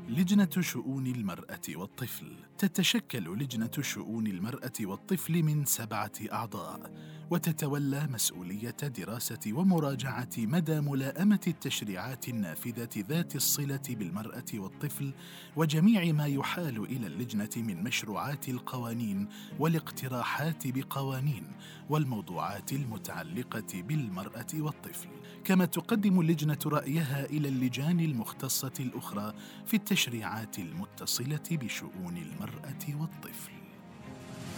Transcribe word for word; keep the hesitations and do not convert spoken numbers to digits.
لجنة شؤون المرأة والطفل. تتشكل لجنة شؤون المرأة والطفل من سبعة أعضاء، وتتولى مسؤولية دراسة ومراجعة مدى ملائمة التشريعات النافذة ذات الصلة بالمرأة والطفل، وجميع ما يحال إلى اللجنة من مشروعات القوانين والاقتراحات بقوانين والموضوعات المتعلقة بالمرأة والطفل. كما تقدم اللجنة رأيها إلى اللجان المختصة الأخرى في التشريعات المتصلة بشؤون المرأة والطفل.